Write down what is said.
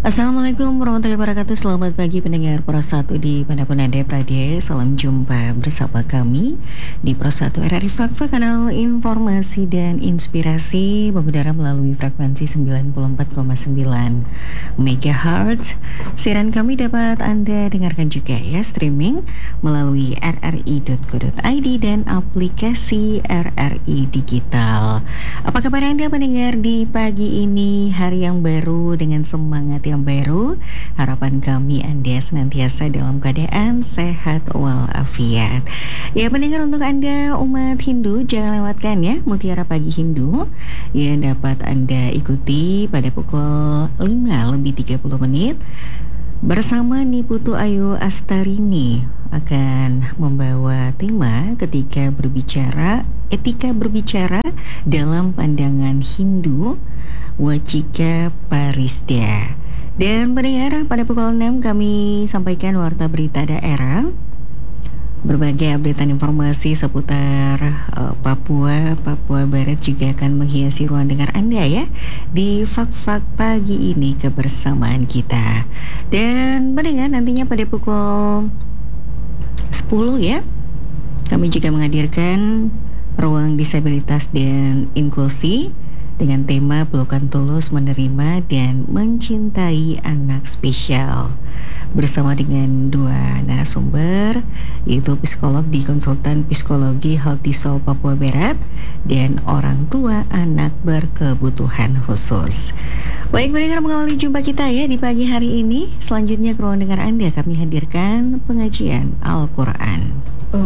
Assalamualaikum warahmatullahi wabarakatuh. Selamat pagi pendengar Pro 1 di manapun Anda berada. Salam jumpa bersama kami di Pro 1 RRI Fakfa, kanal informasi dan inspirasi mengudara melalui frekuensi 94,9 MHz. Siaran kami dapat Anda dengarkan juga ya streaming melalui rri.co.id dan aplikasi RRI Digital. Apa kabar Anda pendengar di pagi ini, hari yang baru dengan semangat yang baru? Harapan kami Anda senantiasa dalam keadaan sehat walafiat. Ya pendengar, untuk Anda umat Hindu, jangan lewatkan ya Mutiara Pagi Hindu yang dapat Anda ikuti pada pukul 5:30 bersama Niputu Ayu Astarini akan membawa tema etika berbicara dalam pandangan Hindu, Wacika Parisda. Dan pendengar, pada pukul 6 kami sampaikan warta berita daerah, berbagai updatean informasi seputar Papua Barat juga akan menghiasi ruang dengar Anda ya di Fak-Fak pagi ini kebersamaan kita. Dan pendengar, nantinya pada pukul 10 ya, kami juga menghadirkan ruang disabilitas dan inklusi dengan tema Pelukan Tulus Menerima dan Mencintai Anak Spesial, bersama dengan dua narasumber, yaitu psikolog di Konsultan Psikologi Haltisol Papua Barat dan orang tua anak berkebutuhan khusus. Baik pendengar, mengawali jumpa kita ya di pagi hari ini. Selanjutnya ke ruang dengar Anda kami hadirkan pengajian Al-Quran.